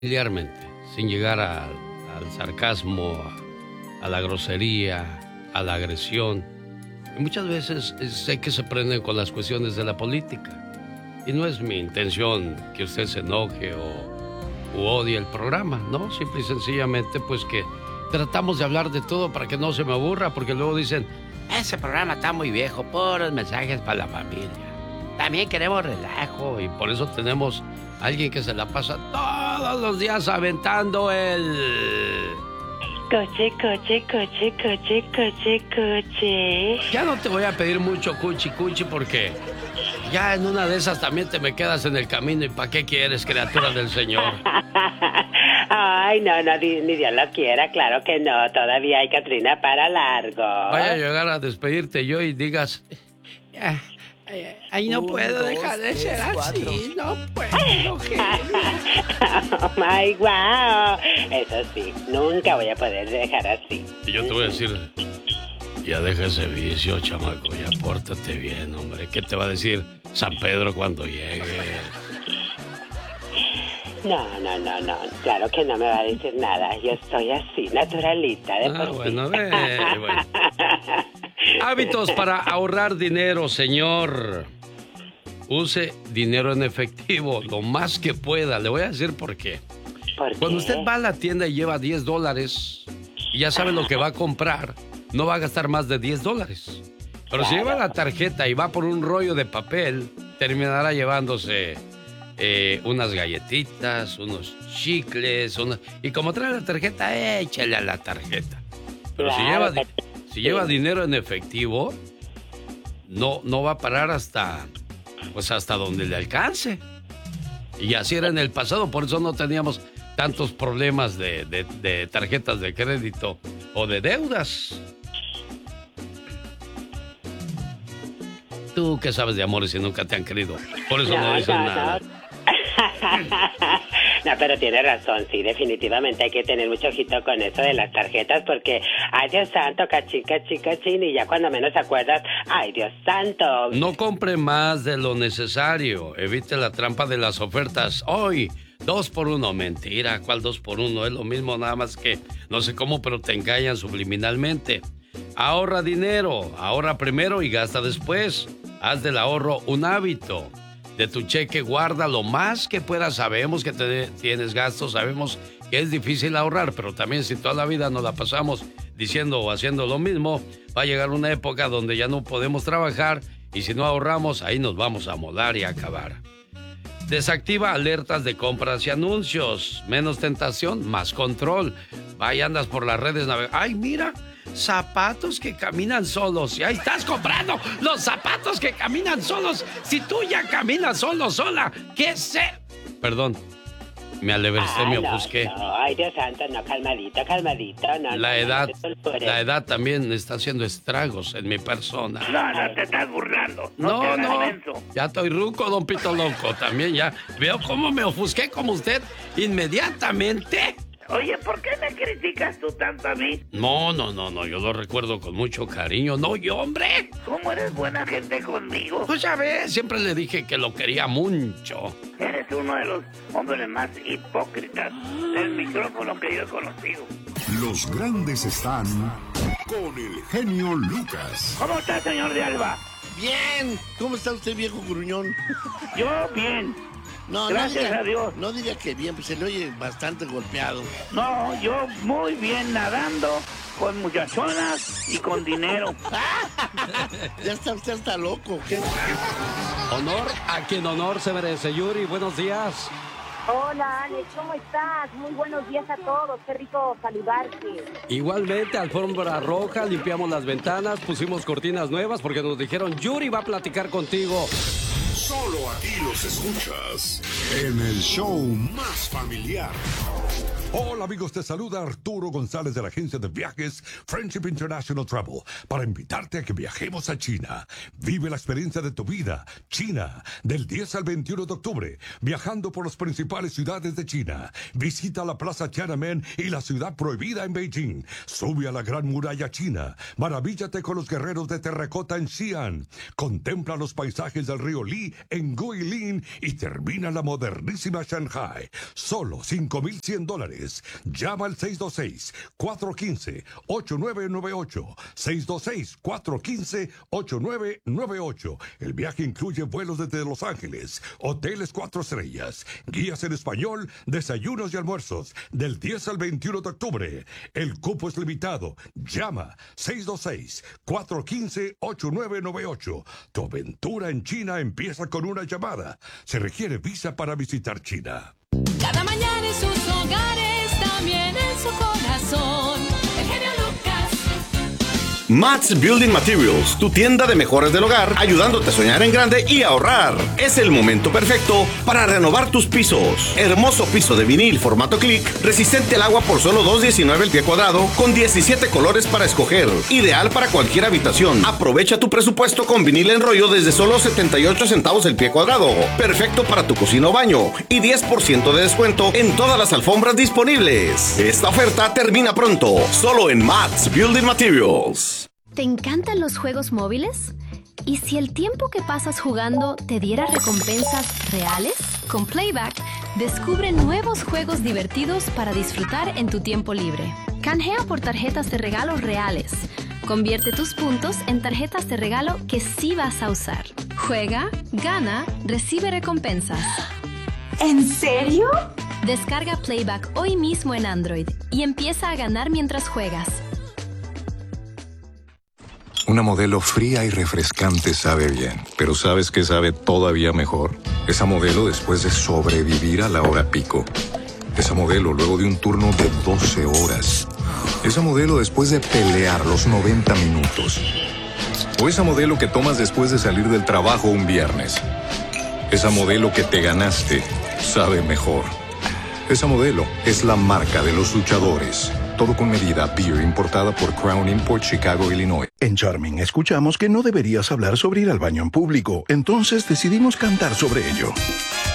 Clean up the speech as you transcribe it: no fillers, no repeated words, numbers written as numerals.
Familiarmente, sin llegar al sarcasmo, a la grosería, a la agresión. Y muchas veces sé que se prenden con las cuestiones de la política. Y no es mi intención que usted se enoje o odie el programa, ¿no? Simple y sencillamente, pues que tratamos de hablar de todo para que no se me aburra, porque luego dicen, ese programa está muy viejo, puros mensajes para la familia. También queremos relajo y por eso tenemos a alguien que se la pasa todos los días aventando el... Coche, coche, coche, coche, coche, coche. Ya no te voy a pedir mucho cuchi cuchi porque ya en una de esas también te me quedas en el camino. ¿Y para qué quieres, criatura del Señor? Ay, no, ni Dios lo quiera, claro que no. Todavía hay Catrina para largo. Vaya a llegar a despedirte yo y digas... Ay, no puedo dejar de ser así, no puedo. Oh my wow. Eso sí, nunca voy a poder dejar así. Y yo te voy a decir, ya deja ese vicio, chamaco, ya pórtate bien, hombre. ¿Qué te va a decir San Pedro cuando llegue? No. Claro que no me va a decir nada. Yo soy así, naturalita de por sí. Bueno. Hábitos para ahorrar dinero, señor. Use dinero en efectivo, lo más que pueda. Le voy a decir por qué. ¿Por qué? Cuando usted va a la tienda y lleva $10 y ya sabe lo que va a comprar, no va a gastar más de $10. Pero si lleva la tarjeta y va por un rollo de papel, terminará llevándose unas galletitas, unos chicles, y como trae la tarjeta, échale a la tarjeta. Pero si lleva dinero en efectivo, no va a parar hasta donde le alcance. Y así era en el pasado, por eso no teníamos tantos problemas de tarjetas de crédito o de deudas. Tú que sabes de amores y nunca te han querido, por eso no dices nada. No, pero tiene razón, sí, definitivamente hay que tener mucho ojito con eso de las tarjetas porque, ay Dios santo, cachín, y ya cuando menos acuerdas, ay Dios santo. No compre más de lo necesario, evite la trampa de las ofertas. Hoy, 2x1, mentira, ¿cuál 2x1? Es lo mismo, nada más que, no sé cómo, pero te engañan subliminalmente. Ahorra dinero, ahorra primero y gasta después. Haz del ahorro un hábito. De tu cheque guarda lo más que puedas. Sabemos que tienes gastos, sabemos que es difícil ahorrar, pero también si toda la vida nos la pasamos diciendo o haciendo lo mismo, va a llegar una época donde ya no podemos trabajar y si no ahorramos, ahí nos vamos a molar y a acabar. Desactiva alertas de compras y anuncios. Menos tentación, más control. Vaya, andas por las redes navegando. ¡Ay, mira! Zapatos que caminan solos. Y ahí estás comprando los zapatos que caminan solos. Si tú ya caminas solo, sola, ¿qué sé? Perdón, me alebresté, me ofusqué. No, ay, Dios santo, no, calmadito. No, la edad también está haciendo estragos en mi persona. No, te estás burlando. No. Ya estoy ruco, don Pito Loco. También ya veo cómo me ofusqué como usted inmediatamente. Oye, ¿por qué me criticas tú tanto a mí? No, yo lo recuerdo con mucho cariño. No, yo, hombre. ¿Cómo eres buena gente conmigo? Pues ya ves, siempre le dije que lo quería mucho. Eres uno de los hombres más hipócritas del micrófono que yo he conocido. Los grandes están con el genio Lucas. ¿Cómo está, señor de Alba? Bien. ¿Cómo está usted, viejo gruñón? Yo bien. No, gracias a Dios. No diga que bien, pues se le oye bastante golpeado. No, yo muy bien nadando, con muchachonas y con dinero. Ya está usted hasta loco. ¿Qué? Honor a quien honor se merece. Yuri, buenos días. Hola, Alex, ¿cómo estás? Muy buenos días a todos, qué rico saludarte. Igualmente, alfombra roja, limpiamos las ventanas, pusimos cortinas nuevas porque nos dijeron, Yuri va a platicar contigo. Solo aquí los escuchas en el show más familiar. Hola amigos, te saluda Arturo González de la agencia de viajes Friendship International Travel para invitarte a que viajemos a China. Vive la experiencia de tu vida. China, del 10 al 21 de octubre, viajando por las principales ciudades de China. Visita la Plaza Tiananmen y la Ciudad Prohibida en Beijing. Sube a la Gran Muralla China. Maravíllate con los guerreros de terracota en Xi'an. Contempla los paisajes del río Li en Guilin y termina la modernísima Shanghai. Solo $5,100. Llama al 626-415-8998. 626-415-8998. El viaje incluye vuelos desde Los Ángeles, hoteles 4 estrellas, guías en español, desayunos y almuerzos, del 10 al 21 de octubre. El cupo es limitado. Llama 626-415-8998. Tu aventura en China empieza con una llamada. Se requiere visa para visitar China. Cada mañana en sus hogares, también en su corazón. El genio Lucas. Matt's Building Materials, tu tienda de mejores del hogar, ayudándote a soñar en grande y ahorrar. Es el momento perfecto para renovar tus pisos. Hermoso piso de vinil formato click, resistente al agua por solo $2.19 el pie cuadrado, con 17 colores para escoger. Ideal para cualquier habitación. Aprovecha tu presupuesto con vinil en rollo desde solo 78 centavos el pie cuadrado. Perfecto para tu cocina o baño. Y 10% de descuento en todas las alfombras disponibles. Esta oferta termina pronto, solo en Matt's Building Materials. ¿Te encantan los juegos móviles? ¿Y si el tiempo que pasas jugando te diera recompensas reales? Con Playback, descubre nuevos juegos divertidos para disfrutar en tu tiempo libre. Canjea por tarjetas de regalo reales. Convierte tus puntos en tarjetas de regalo que sí vas a usar. Juega, gana, recibe recompensas. ¿En serio? Descarga Playback hoy mismo en Android y empieza a ganar mientras juegas. Una Modelo fría y refrescante sabe bien, pero ¿sabes qué sabe todavía mejor? Esa Modelo después de sobrevivir a la hora pico. Esa Modelo luego de un turno de 12 horas. Esa Modelo después de pelear los 90 minutos. O esa Modelo que tomas después de salir del trabajo un viernes. Esa Modelo que te ganaste sabe mejor. Esa Modelo es la marca de los luchadores. Todo con medida. Beer importada por Crown Import, Chicago, Illinois. En Charming escuchamos que no deberías hablar sobre ir al baño en público. Entonces decidimos cantar sobre ello.